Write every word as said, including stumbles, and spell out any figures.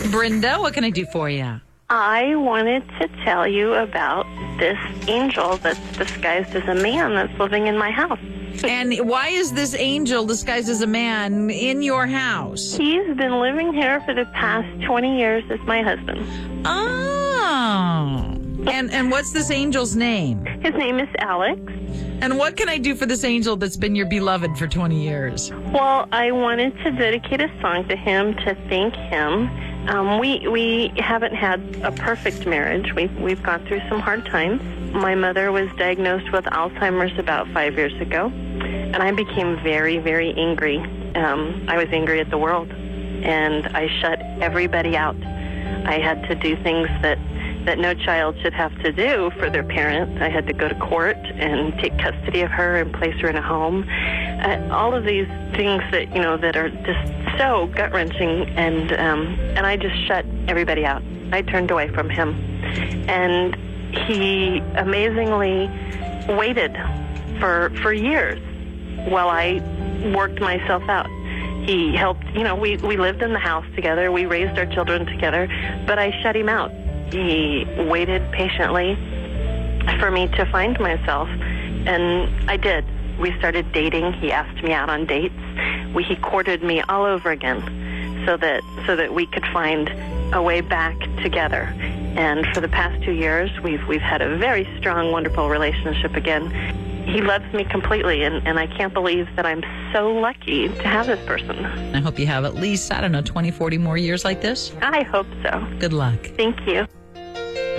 Brenda, what can I do for you? I wanted to tell you about this angel that's disguised as a man that's living in my house. And why is this angel disguised as a man in your house? He's been living here for the past twenty years as my husband. Oh. And and what's this angel's name? His name is Alex. And what can I do for this angel that's been your beloved for twenty years? Well, I wanted to dedicate a song to him to thank him. Um, we we haven't had a perfect marriage. We've, we've gone through some hard times. My mother was diagnosed with Alzheimer's about five years ago, and I became very, very angry. Um, I was angry at the world, and I shut everybody out. I had to do things that, that no child should have to do for their parent. I had to go to court and take custody of her and place her in a home. Uh, all of these things that, you know, that are just so gut-wrenching, and um, and I just shut everybody out. I turned away from him, and he amazingly waited for for years while I worked myself out. He helped, you know, we, we lived in the house together, we raised our children together, but I shut him out. He waited patiently for me to find myself, and I did. We started dating. He asked me out on dates. We, he courted me all over again so that so that we could find a way back together. And for the past two years, we've we've had a very strong, wonderful relationship again. He loves me completely, and, and I can't believe that I'm so lucky to have this person. I hope you have at least, I don't know, twenty, forty more years like this. I hope so. Good luck. Thank you.